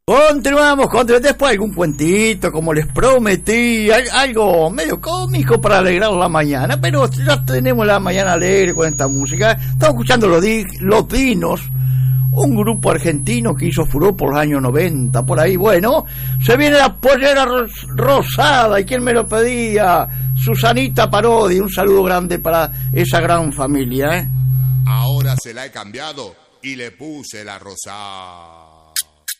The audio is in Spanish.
Continuamos, después algún cuentito, como les prometí, algo medio cómico para alegrar la mañana, pero ya tenemos la mañana alegre con esta música. Estamos escuchando Los Dinos, un grupo argentino que hizo furor por los años 90, por ahí. Bueno, se viene la pollera rosada, ¿y quién me lo pedía? Susanita Parodi, un saludo grande para esa gran familia, Ahora se la he cambiado y le puse la rosada.